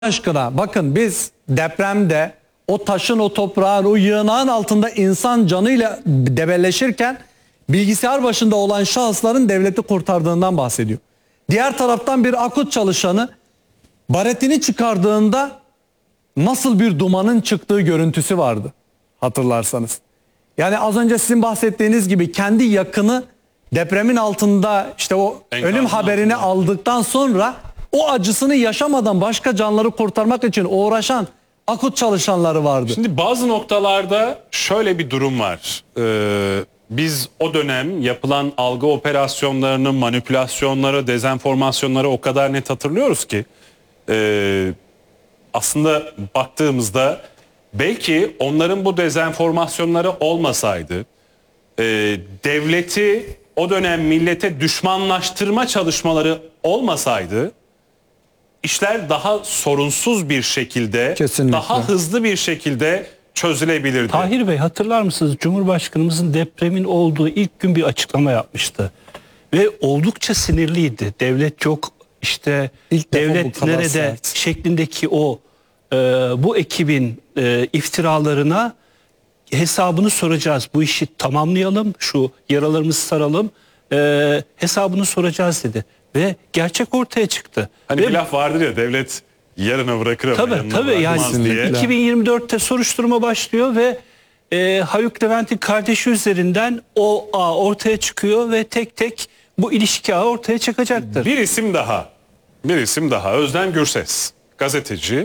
Aşkına bakın, biz depremde o taşın, o toprağın, o yığınağın altında insan canıyla debelleşirken bilgisayar başında olan şahısların devleti kurtardığından bahsediyor. Diğer taraftan bir akut çalışanı baretini çıkardığında nasıl bir dumanın çıktığı görüntüsü vardı, hatırlarsanız. Yani az önce sizin bahsettiğiniz gibi kendi yakını depremin altında, işte o ölüm haberini aldıktan sonra o acısını yaşamadan başka canları kurtarmak için uğraşan akut çalışanları vardı. Şimdi bazı noktalarda şöyle bir durum var. Biz o dönem yapılan algı operasyonlarını, manipülasyonları, dezenformasyonları o kadar net hatırlıyoruz ki aslında baktığımızda belki onların bu dezenformasyonları olmasaydı, devleti o dönem millete düşmanlaştırma çalışmaları olmasaydı, işler daha sorunsuz bir şekilde, kesinlikle, daha hızlı bir şekilde çözülebilirdi. Tahir Bey, hatırlar mısınız? Cumhurbaşkanımızın depremin olduğu ilk gün bir açıklama yapmıştı. Ve oldukça sinirliydi. Devlet çok, işte devlet nerede şeklindeki o bu ekibin iftiralarına hesabını soracağız. Bu işi tamamlayalım, şu yaralarımızı saralım, hesabını soracağız dedi. Ve gerçek ortaya çıktı. Hani ve bir laf vardır ya, devlet yarına bırakır ama yanına tabii yani bırakmaz diye. 2024'te soruşturma başlıyor ve Haluk Levent'in kardeşi üzerinden o ağ ortaya çıkıyor ve tek tek bu ilişki ağı ortaya çıkacaktır. Bir isim daha, Özlem Gürses, gazeteci.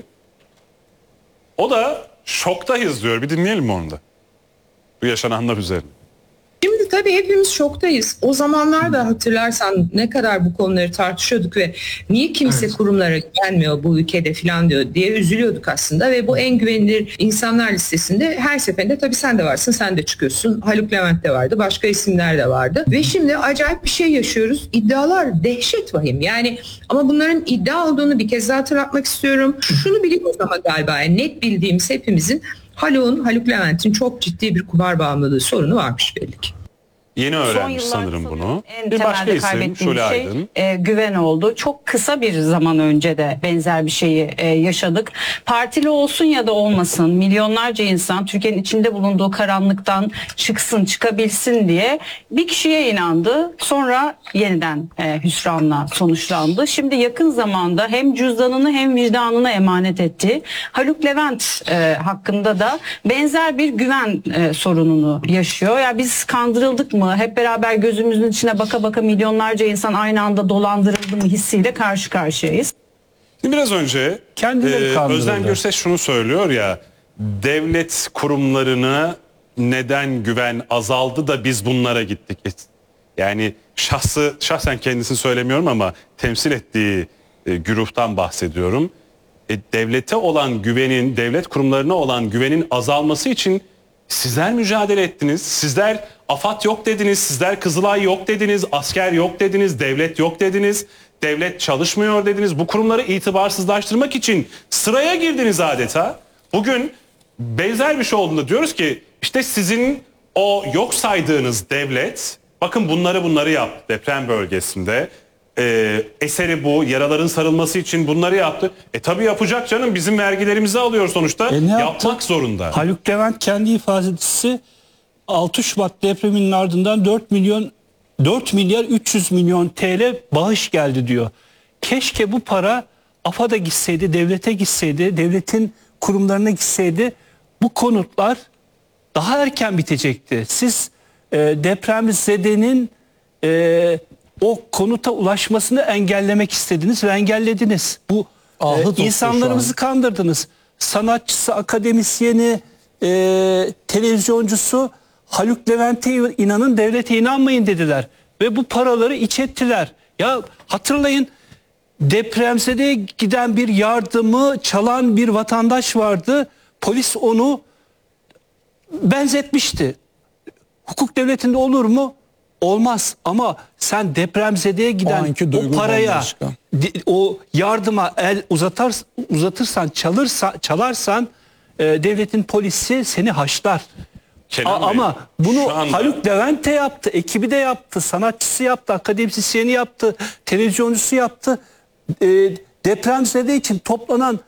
O da şoktayız diyor. Bir dinleyelim mi onu da? Bu yaşananlar üzerine. Şimdi tabii hepimiz şoktayız. O zamanlarda hatırlarsan ne kadar bu konuları tartışıyorduk ve niye kimse kurumlara güvenmiyor bu ülkede falan diye üzülüyorduk aslında. Ve bu en güvenilir insanlar listesinde her seferinde tabii sen de varsın, sen de çıkıyorsun. Haluk Levent de vardı, başka isimler de vardı. Ve şimdi acayip bir şey yaşıyoruz. İddialar dehşet vahim. Yani ama bunların iddia olduğunu bir kez daha hatırlatmak istiyorum. Şunu biliyoruz ama galiba yani net bildiğimiz hepimizin Haluk Levent'in çok ciddi bir kumar bağımlılığı sorunu varmış belli ki. Yeni öğrenmiş sanırım bunu. En bir başka temelde isim kaybettiğim Şule şey Aydın. güven oldu. Çok kısa bir zaman önce de benzer bir şeyi yaşadık. Partili olsun ya da olmasın, milyonlarca insan Türkiye'nin içinde bulunduğu karanlıktan çıkabilsin diye bir kişiye inandı. Sonra yeniden hüsranla sonuçlandı. Şimdi yakın zamanda hem cüzdanını hem vicdanını emanet etti. Haluk Levent hakkında da benzer bir güven sorununu yaşıyor. Ya biz kandırıldık mı? Hep beraber gözümüzün içine baka baka milyonlarca insan aynı anda dolandırıldı mı hissiyle karşı karşıyayız. Biraz önce Özlem Gürses şunu söylüyor ya, devlet kurumlarına neden güven azaldı da biz bunlara gittik. Yani şahsen kendisini söylemiyorum ama temsil ettiği güruhtan bahsediyorum. Devlete olan güvenin, devlet kurumlarına olan güvenin azalması için sizler mücadele ettiniz. Sizler AFAD yok dediniz, sizler Kızılay yok dediniz, asker yok dediniz, devlet yok dediniz, devlet çalışmıyor dediniz. Bu kurumları itibarsızlaştırmak için sıraya girdiniz adeta. Bugün benzer bir şey olduğunda diyoruz ki işte sizin o yok saydığınız devlet bakın bunları yaptı deprem bölgesinde. Eseri bu, yaraların sarılması için bunları yaptı. Tabii yapacak canım, bizim vergilerimizi alıyor sonuçta. Yapmak zorunda. Haluk Levent kendi ifadesi 6 Şubat depreminin ardından 4 milyar 300 milyon TL bağış geldi diyor. Keşke bu para AFAD'a gitseydi, devlete gitseydi, devletin kurumlarına gitseydi, bu konutlar daha erken bitecekti. Siz depremzedenin o konuta ulaşmasını engellemek istediniz ve engellediniz. Bu insanlarımızı kandırdınız. Sanatçısı, akademisyeni, televizyoncusu Haluk Levent'e inanın, devlete inanmayın dediler. Ve bu paraları iç ettiler. Ya hatırlayın, depremzedeye giden bir yardımı çalan bir vatandaş vardı. Polis onu benzetmişti. Hukuk devletinde olur mu? Olmaz. Ama sen depremzedeye giden o paraya, o yardıma el uzatırsan, çalarsan devletin polisi seni haşlar. Ama bunu Haluk Levent de yaptı, ekibi de yaptı, sanatçısı yaptı, akademisyeni yaptı, televizyoncusu yaptı. Depremzede için toplanan